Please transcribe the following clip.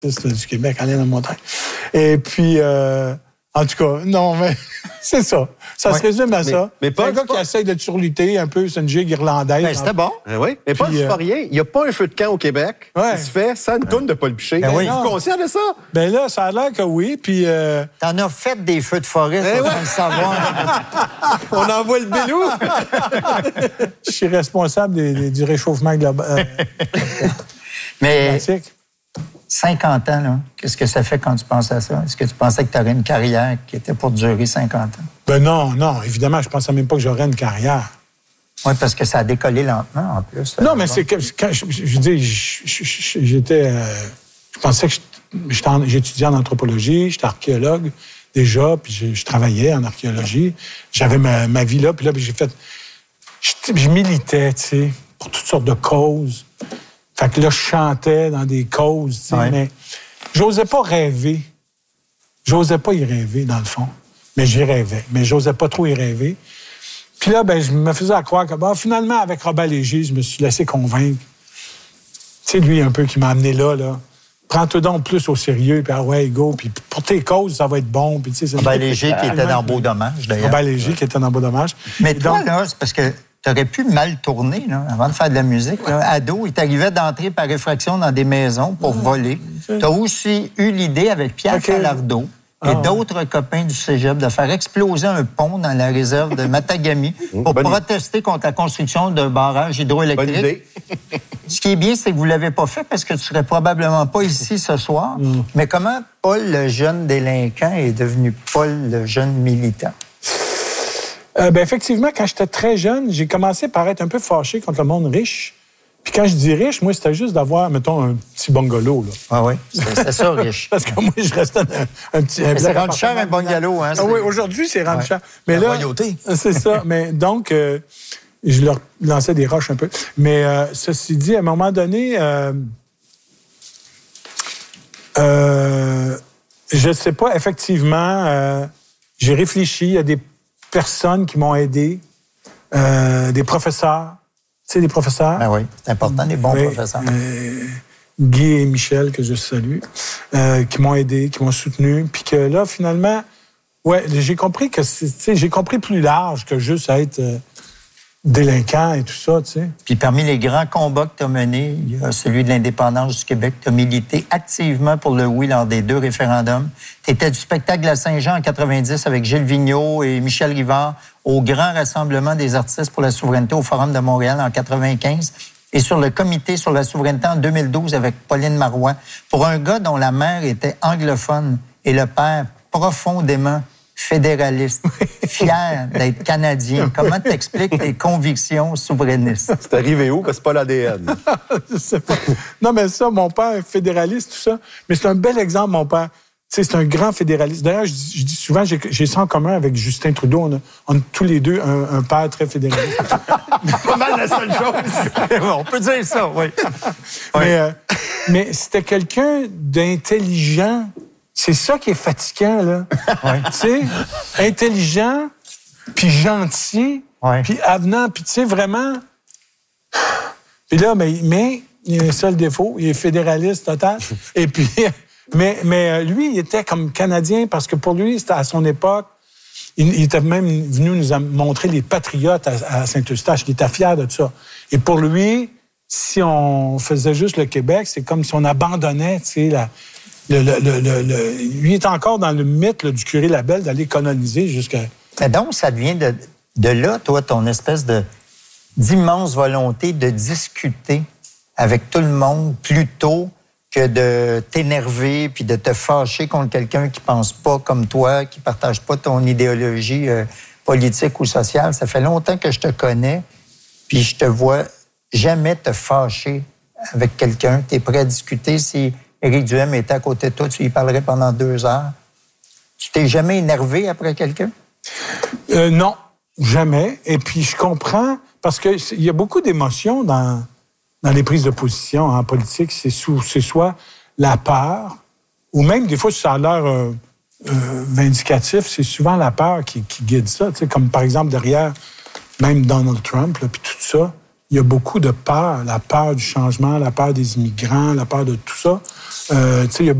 du Québec, aller dans la montagne. Et puis, en tout cas, non, mais c'est ça. Ça se résume à ça. Mais c'est un gars qui essaye de surlutter un peu, c'est une gigue irlandaise. Ben, c'était bon. Oui. Mais Paul, c'est pas rien. Il n'y a pas un feu de camp au Québec qui se fait sans une toune de Paul Piché. Es-tu conscient de ça? Ben là, ça a l'air que oui. Puis. T'en as fait des feux de forêt, sans le savoir. On envoie le bélou. Je suis responsable du réchauffement global. Mais 50 ans, là, qu'est-ce que ça fait quand tu penses à ça? Est-ce que tu pensais que tu aurais une carrière qui était pour durer 50 ans? Ben non, évidemment, je pensais même pas que j'aurais une carrière. Oui, parce que ça a décollé lentement, en plus. Non, mais c'est que, quand je dis, j'étais... je pensais que j'étudiais en anthropologie, j'étais archéologue déjà, puis je travaillais en archéologie. J'avais ma vie là, puis là, j'ai fait... Je militais, tu sais, pour toutes sortes de causes. Fait que là, je chantais dans des causes, tu sais, mais j'osais pas rêver. J'osais pas y rêver, dans le fond. Mais j'y rêvais. Mais j'osais pas trop y rêver. Puis là, ben, je me faisais croire que, finalement, avec Robert Léger, je me suis laissé convaincre. Tu sais, lui, un peu, qui m'a amené là. Prends-toi donc plus au sérieux, puis go, puis pour tes causes, ça va être bon. Puis, tu sais, Robert Léger qui était dans Beau Dommage, d'ailleurs. Robert Léger qui était dans Beau Dommage. Mais toi, là, c'est parce que t'aurais pu mal tourner, là, avant de faire de la musique. Là. Ado, il t'arrivait d'entrer par effraction dans des maisons pour voler. T'as aussi eu l'idée avec Pierre Falardeau et d'autres copains du cégep de faire exploser un pont dans la réserve de Matagami pour protester contre la construction d'un barrage hydroélectrique. Bonne idée. Ce qui est bien, c'est que vous l'avez pas fait parce que tu serais probablement pas ici ce soir. Mais comment Paul, le jeune délinquant, est devenu Paul, le jeune militant? Effectivement, quand j'étais très jeune, j'ai commencé par être un peu fâché contre le monde riche. Puis quand je dis riche, moi, c'était juste d'avoir, mettons, un petit bungalow. Là. Ah oui, c'est ça, riche. Parce que moi, je restais un petit... c'est rendu cher, un bungalow. Hein, oui, aujourd'hui, c'est rendu cher. Mais la là, royauté. C'est ça. Mais donc, je leur lançais des roches un peu. Mais ceci dit, à un moment donné, je sais pas, effectivement, j'ai réfléchi à des personnes qui m'ont aidé, des professeurs. Tu sais, des professeurs. Ben oui, c'est important, des bons professeurs. Guy et Michel, que je salue, qui m'ont aidé, qui m'ont soutenu. Puis que là, finalement, j'ai compris que j'ai compris plus large que juste être délinquant et tout ça, tu sais. Puis parmi les grands combats que tu as menés, il y a celui de l'indépendance du Québec. Tu as milité activement pour le oui lors des 2 référendums. Tu étais du spectacle de la Saint-Jean en 90 avec Gilles Vigneault et Michel Rivard au Grand Rassemblement des artistes pour la souveraineté au Forum de Montréal en 95 et sur le Comité sur la souveraineté en 2012 avec Pauline Marois. Pour un gars dont la mère était anglophone et le père profondément fédéraliste, fier d'être Canadien. Comment t'expliques tes convictions souverainistes? C'est arrivé où? Parce que c'est pas l'ADN. Je sais pas. Non, mais ça, mon père est fédéraliste, tout ça. Mais c'est un bel exemple, mon père. Tu sais, c'est un grand fédéraliste. D'ailleurs, je dis souvent, j'ai ça en commun avec Justin Trudeau. On a tous les deux un père très fédéraliste. Pas mal la seule chose. On peut dire ça, oui. Mais c'était quelqu'un d'intelligent. C'est ça qui est fatigant, là. Tu sais, intelligent, puis gentil, puis avenant, puis tu sais, vraiment... Puis là, mais il y a un seul défaut, il est fédéraliste total. Et puis... Mais lui, il était comme Canadien parce que pour lui, c'était à son époque, il était même venu nous montrer les patriotes à Saint-Eustache. Il était fier de ça. Et pour lui, si on faisait juste le Québec, c'est comme si on abandonnait, tu sais, lui est encore dans le mythe du curé Labelle d'aller coloniser jusqu'à... Mais donc, ça devient de là, toi, ton espèce d'immense volonté de discuter avec tout le monde plutôt que de t'énerver puis de te fâcher contre quelqu'un qui pense pas comme toi, qui partage pas ton idéologie politique ou sociale. Ça fait longtemps que je te connais, puis je te vois jamais te fâcher avec quelqu'un. Tu es prêt à discuter. Si Éric Duhem était à côté de toi, tu y parlerais pendant 2 heures. Tu t'es jamais énervé après quelqu'un? Non, jamais. Et puis je comprends, parce qu'il y a beaucoup d'émotions dans les prises de position en politique. C'est soit la peur, ou même des fois, ça a l'air vindicatif, c'est souvent la peur qui guide ça. Tu sais, comme par exemple derrière même Donald Trump, là, puis tout ça, il y a beaucoup de peur, la peur du changement, la peur des immigrants, la peur de tout ça. Tu sais,